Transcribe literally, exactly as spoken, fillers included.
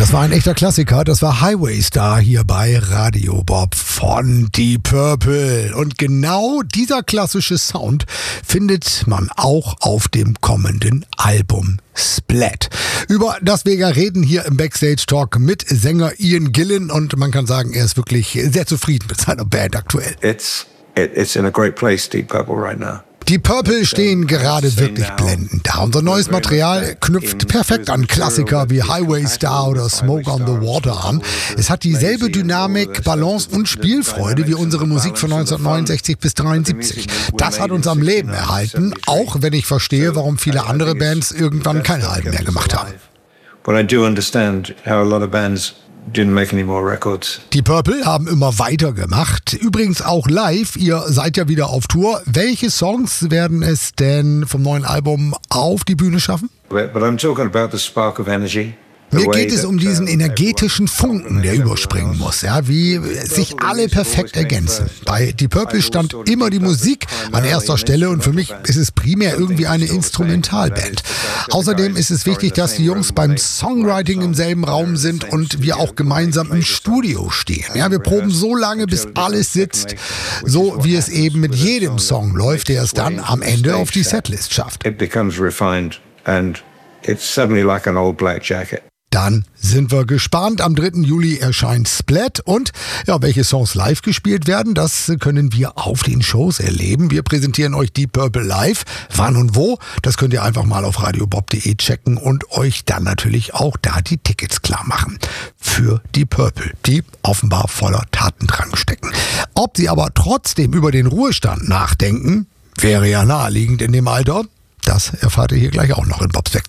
Das war ein echter Klassiker, das war Highway Star hier bei Radio Bob von Deep Purple. Und genau dieser klassische Sound findet man auch auf dem kommenden Album Splat. Über das wir ja reden hier im Backstage Talk mit Sänger Ian Gillan, und man kann sagen, er ist wirklich sehr zufrieden mit seiner Band aktuell. It's, it, it's in a great place, Deep Purple, right now. Die Purple stehen gerade wirklich blendend da. Unser neues Material knüpft perfekt an Klassiker wie Highway Star oder Smoke on the Water an. Es hat dieselbe Dynamik, Balance und Spielfreude wie unsere Musik von neunzehnhundertneunundsechzig bis dreiundsiebzig. Das hat uns am Leben erhalten, auch wenn ich verstehe, warum viele andere Bands irgendwann keine Alben mehr gemacht haben. But I do understand how a lot of bands didn't make any more records. Die Purple haben immer weitergemacht. Übrigens auch live. Ihr seid ja wieder auf Tour. Welche Songs werden es denn vom neuen Album auf die Bühne schaffen? But, but I'm talking about the spark of energy. Mir geht es um diesen energetischen Funken, der überspringen muss, ja, wie sich alle perfekt ergänzen. Bei Deep Purple stand immer die Musik an erster Stelle, und für mich ist es primär irgendwie eine Instrumentalband. Außerdem ist es wichtig, dass die Jungs beim Songwriting im selben Raum sind und wir auch gemeinsam im Studio stehen. Ja, wir proben so lange, bis alles sitzt, so wie es eben mit jedem Song läuft, der es dann am Ende auf die Setlist schafft. It becomes refined and it's suddenly like an old black jacket. Dann sind wir gespannt. Am dritten Juli erscheint Splat, und ja, welche Songs live gespielt werden, das können wir auf den Shows erleben. Wir präsentieren euch Deep Purple live. Wann und wo, das könnt ihr einfach mal auf radiobob punkt de checken und euch dann natürlich auch da die Tickets klar machen. Für Deep Purple, die offenbar voller Tatendrang stecken. Ob sie aber trotzdem über den Ruhestand nachdenken, wäre ja naheliegend in dem Alter. Das erfahrt ihr hier gleich auch noch in Bobs